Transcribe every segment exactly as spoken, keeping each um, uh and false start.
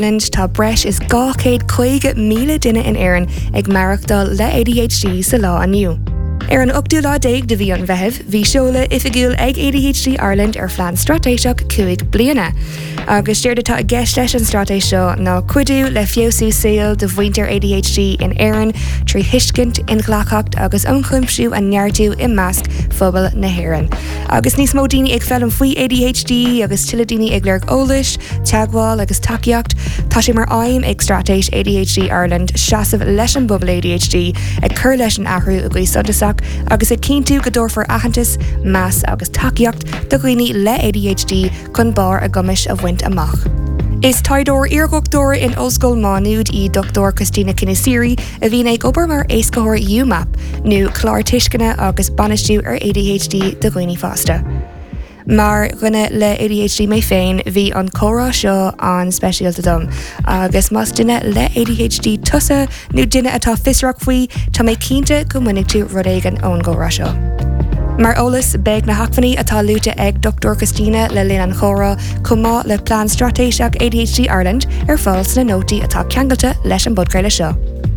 Lind tá breis is gácéad chuige míle duine in éireann ag marachtal le A D H D sa lá aniu. Ar an octú lá déag de bhí an bheitheh, bhí seola ifigúil ag A D H D Ireland ar phlean stratéiseach cuaig bliana. Agus stíir atá a gceist leis an stratéis seo ná cuidú le fiosú saoil de bhaintear A D H D in éireann trí thuiscint in ghlachacht agus an chuimsú a neartú i measc phobal na hÉireann. Agus níos mó daoine ag fel an faoi A D H D agus tuile daoine ag leirg eolais, teagháil agus takeíocht, tá sé mar aim ag stratéis A D H D Ireland seasamh leis an bubal A D H D ag cur leis an ahrú a gcuí sodasach agus ag cíntu go dór ahantas, meas agus takeíocht do dhaoine le A D H D chun bar a gomis a bhaint amach. Is taidór iargóchtúir in Oscail Mánuad í Doctor Christina Kinisiri a bhí ag obair mar éascóir U M A P nó clár tuiscine agus banistú ar A D H D do dhaoine fásta. Mar rinne le A D H D mé féin bhí an chórá seo an speisialta dom agus mas duine le A D H D tusa nó duine atá fisreach faoi tá mé cínte go minic tú rud éigean ón górá seo. Mar olalas beag na hacfaní atá lúte ag Doctor Christina le linn an chórá chumá le plán stratéiseach A D H D Ireland ar fáils na nótaí atá ceangalta leis an bodcréile seo.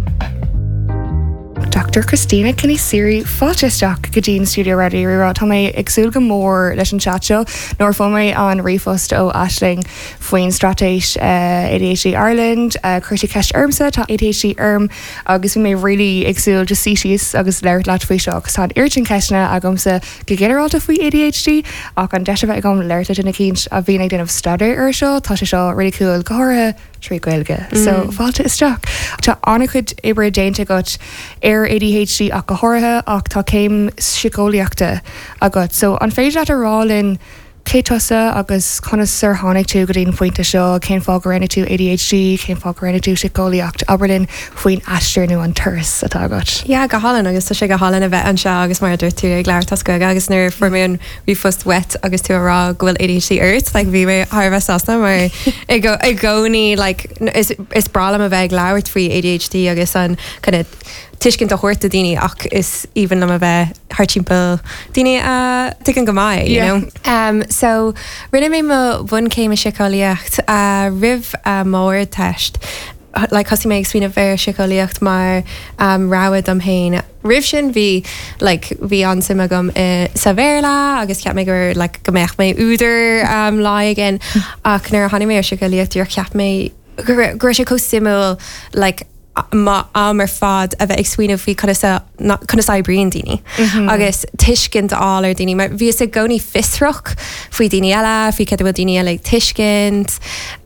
Doctor Christina Kinisiri fáisteach go dtín Studio Radio Rírá tá mé agsúil go mór leis an chat seo nóir fá mé an rifost ó Aisling faoin stratéis uh, A D H D Ireland, uh, chuirtí ceist ormsa tá A D H D orm agus bhí mé rilí agsúil just síos agus leir leat faoi seo agus tá urgent ceisna agamsa go generalta faoi A D H D ach an deisibh agam leirta duna cíns a bhí ag denmh staidir ar seo tá sé seo really cool gotha trí gailge. Mm. So fáilte isteach. Tá anna chud ibre déanta got ar A D H D ach go háirithe ach tá céim sicólaíochta agat. So an féidir leat a rálinn cétosa agus chuna sur tháinig tú go dtíon pointe seo cén fá go rinne tú A D H D, cén fá go rinne tú sicólaíocht aberlinn faoin aistir nó an turas atá agat. Ja, go hálan agus tá sé go hálan a bheith an seo agus mar dúir tú ag leir tasca agus nuair formún bhí fust wet agus tú ará gohfuil A D H D airt, like bhí mé thbh sasta mar i go i gcónaí like is is bralam a bheith leabhart faoi A D H D agus an kind of tuiscint a chuirta daoine ach is even am a bheith hartímpel daoine uh, tuiceann go maiid, you know. Um, so rinne mé mo bhain céim a sicólaíocht a rih a mór teist like cosí mé ag swinine bhéir sicólaíocht mar um, ráid am héin. Rih sin bhí like bhí an sim agam uh, sa bhéirla agus ceap mé gur like go mbeadh mé úidir um, lá igen ach nuair a tháinig mé ar sicólaíocht dúir ceap mé gur gur sé cósimú like ma am ar fad a bheith ag swinine faoi chuna sa bríon daoine agus tuiscint áil ar daoine mar bhí a gcónaí fisreach faoi daoine eile faoi cad bhfuil daoine eile ag tuiscint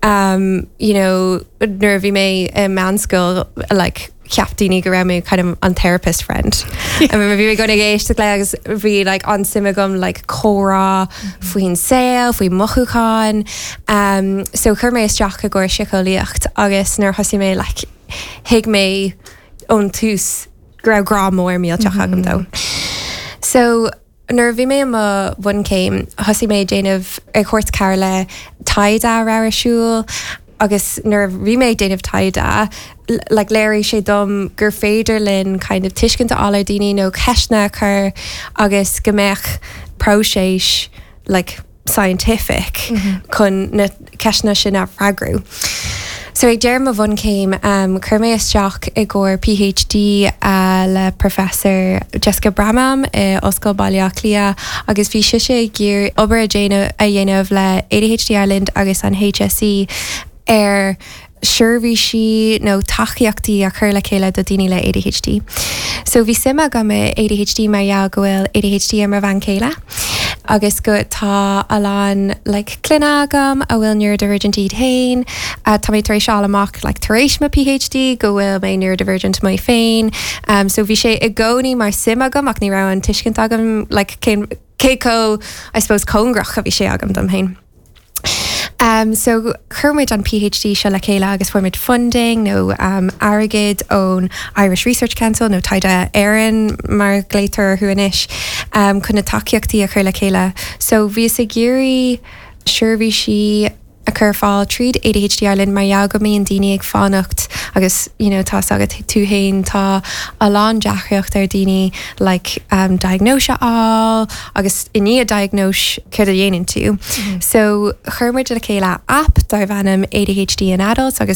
um, you know nuair bhí mé i meanscoil like ceap daoine go raibh mé kind of an therapist friend a bhí mé go ag éiste le agus bhí like an simagam like chórá faoin saoil faoi mochuáin um, so chur mé isteach a ggur sicólaíocht agus nuair thosaí mé like hiig mé ón tús gra gra mór míalteach agam dó. So nuair bhí mé má bhain céim thosaí mé déanamh ag chuirt cear le taidá rairisiúil agus nuair bhí mé déanamh taidá like léirí sé dom gur féidir linn kind of tuiscint ála daoine nó ceisna chur agus go mbeadh próséis like scientific chun na ceisna sin a freigrú. So ag dearm a bhain céim um, chur mé isteach i gcóir PhD uh, le Professor Jessica Bramham i Oscail Bailliaach Lia agus bhí si sé gur obair a dhéanamh le A D H D Ireland agus an H S E ar seirbhí si nó tachiíochtaí a chur le chéile do daoine le A D H D. So bhí sima go me A D H D mar ja gohfuil A D H D ar mar bhain chéile agus go tá alan like clinagam a bhfuil neurodivergent iad hain uh, tá mé taréis seáil amach like taréis ma PhD go bhfuil mé neurodivergent mai féin um, so bhí sé i gcónaí mar simagam ach ní ra an tuiscint agam like céco I suppose cóngrach a bhí sé agam dom hain. Um, so churmid an PhD se le chéile agus formid funding nó um, airgid ón Irish Research Council nó taide éan mar gléitar thuanis um, chuna takeíochtaí a chur le chéile. So bhí sa géirí seirbhí si a chur fáil tríd A D H D Ireland mar ja go míon daoine ag fánacht agus you know, tá agad tú hain tá a lán deachreacht ar daoine like um, diagnóise á agus iní a diagnós chuir a dhéanaan tú. Mm-hmm. So churmuid le chéile app dar bhanam A D H D in adults agus